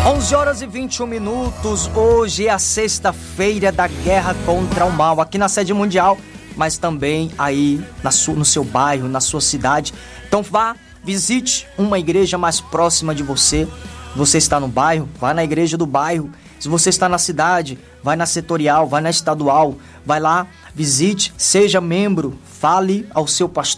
11 horas e 21 minutos, hoje é a sexta-feira da guerra contra o mal, aqui na sede mundial, mas também aí no seu bairro, na sua cidade. Então vá, visite uma igreja mais próxima de você. Você está no bairro, vá na igreja do bairro. Se você está na cidade, vai na setorial, vai na estadual, vai lá, visite, seja membro, fale ao seu pastor.